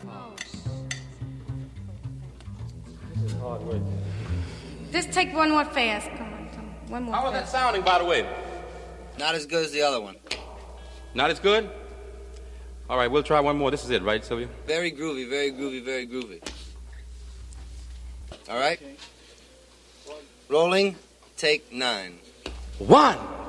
This is hard work. Just take one more fast. Come on. One more How was that fast. sounding, by the way? Not as good as the other one. Not as good? All right, we'll try one more. This is it, right, Sylvia? Very groovy, very groovy, very groovy. All right? Rolling, take 9. 1.